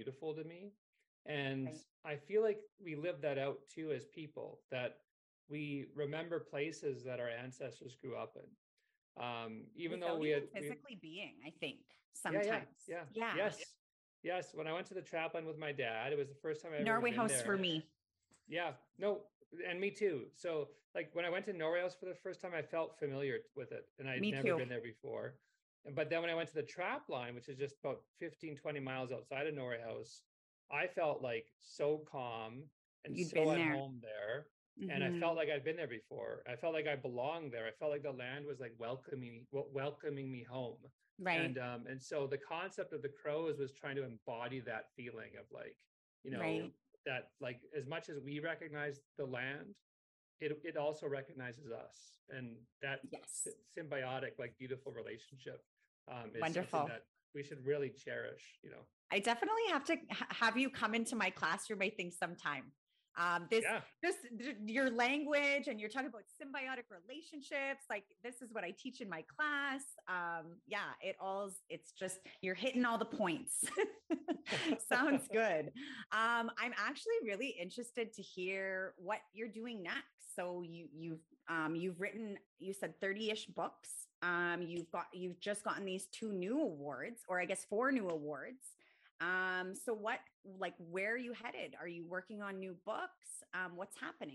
beautiful to me. And Right. I feel like we live that out too as people, that we remember places that our ancestors grew up in. Even though Without we had, even physically being, I think yeah, yeah, sometimes. yeah, Yeah. yes, yes. When I went to the trapline with my dad, it was the first time I ever Norway been House for there. me. Yeah, no, and me too. So, like when I went to Norway House for the first time, I felt familiar with it, and I'd Me never too. been there before. But then when I went to the trap line, which is just about 15, 20 miles outside of Norway House, I felt like so calm and You'd so been at there. home there. And I felt Hmm. like I'd been there before. I felt like I belonged there. I felt like the land was like welcoming me home. Right. And so the concept of the crows was trying to embody that feeling of like, you know, Right. that like as much as we recognize the land, it also recognizes us, and that Yes. symbiotic, like beautiful relationship is something Wonderful. that we should really cherish. You know, I definitely have to have you come into my classroom, I think, sometime. This yeah, just your language, and you're talking about symbiotic relationships. Like this is what I teach in my class. Yeah, it's just you're hitting all the points. Sounds good. I'm actually really interested to hear what you're doing next. So you've written, you said 30-ish books. You've just gotten these 2 new awards, or I guess 4 new awards. So where are you headed? Are you working on new books? What's happening?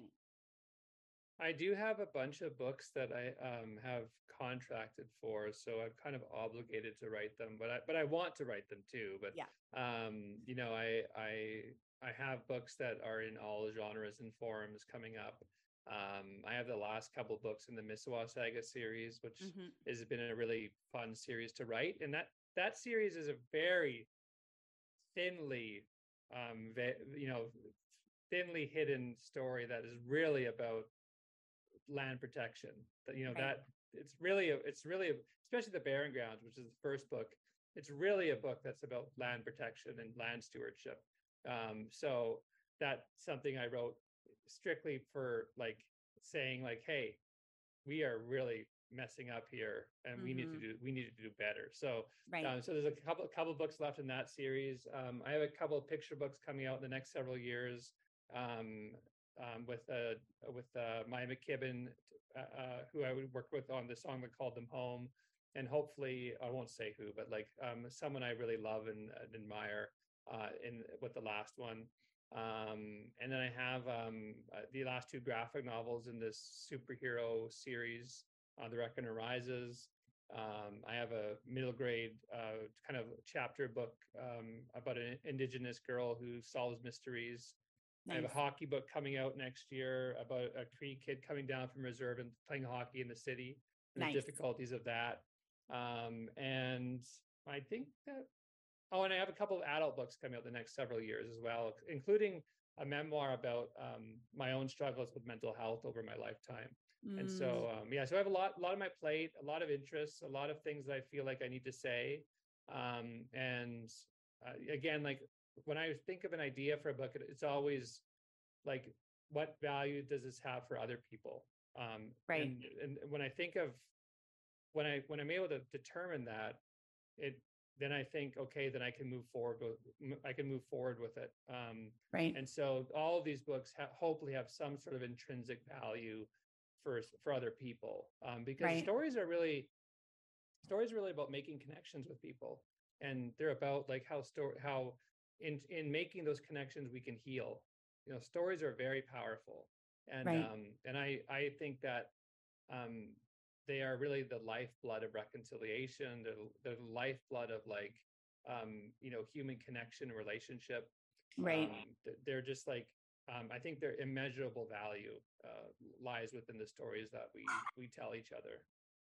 I do have a bunch of books that I have contracted for, so I'm kind of obligated to write them. But I want to write them too. But Yeah. you know, I have books that are in all genres and forms coming up. I have the last couple books in the Mississauga Saga series, which Hmm. has been a really fun series to write, and that series is a very thinly, you know, thinly hidden story that is really about land protection. That, you know, Right. that especially the Barren Grounds, which is the first book. It's really a book that's about land protection and land stewardship. So that's something I wrote strictly for like saying like, hey, we are really messing up here, and Hmm. we need to do better. So Right. so there's a couple of books left in that series. I have a couple of picture books coming out in the next several years. Um, with Maya McKibben, who I would work with on the song that called them home, and hopefully I won't say who, but like someone I really love and admire in with the last one. And then I have the last 2 graphic novels in this superhero series, The Reckoner Rises. I have a middle grade kind of chapter book about an Indigenous girl who solves mysteries. I have a Nice. hockey book coming out next year about a Cree kid coming down from reserve and playing hockey in the city and the Nice. difficulties of that. And I think that, oh, and I have a couple of adult books coming out the next several years as well, including a memoir about my own struggles with mental health over my lifetime. And Mm, so, yeah, so I have a lot on my plate, a lot of interests, a lot of things that I feel like I need to say. And again, like when I think of an idea for a book, it's always like, what value does this have for other people? right. And when I think of when I'm able to determine that, it then I think, okay, then I can move forward with it. Right. And so all of these books hopefully have some sort of intrinsic value for other people, because Right. stories are really about making connections with people, and they're about like how in making those connections we can heal. You know, stories are very powerful, Right. and I think that um, they are really the lifeblood of reconciliation. They're the lifeblood of like you know, human connection and relationship. Right. They're just like I think their immeasurable value lies within the stories that we tell each other.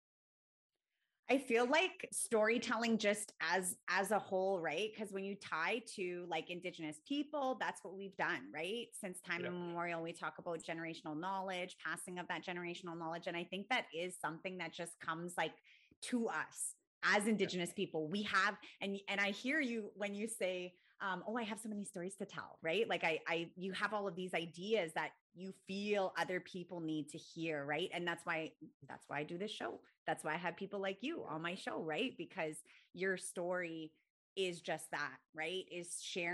I feel like storytelling just as a whole, right? Because when you tie to like indigenous people, that's what we've done, right? Since time Yeah, immemorial, we talk about generational knowledge, passing of that generational knowledge. And I think that is something that just comes like to us as yeah, indigenous people. We have, and I hear you when you say, oh, I have so many stories to tell, right? Like you have all of these ideas that you feel other people need to hear, right? And that's why I do this show. That's why I have people like you yeah. on my show, right? Because your story is just that, right? Is sharing